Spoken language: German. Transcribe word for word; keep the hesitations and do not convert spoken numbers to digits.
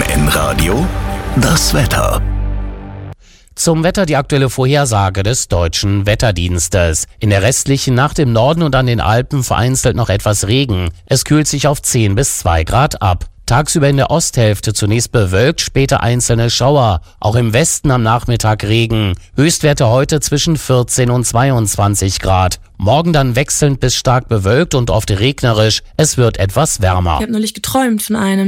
N Radio, das Wetter. Zum Wetter die aktuelle Vorhersage des Deutschen Wetterdienstes. In der restlichen Nacht im Norden und an den Alpen vereinzelt noch etwas Regen. Es kühlt sich auf zehn bis zwei Grad ab. Tagsüber in der Osthälfte zunächst bewölkt, später einzelne Schauer. Auch im Westen am Nachmittag Regen. Höchstwerte heute zwischen vierzehn und zweiundzwanzig Grad. Morgen dann wechselnd bis stark bewölkt und oft regnerisch. Es wird etwas wärmer. Ich habe neulich geträumt von einem.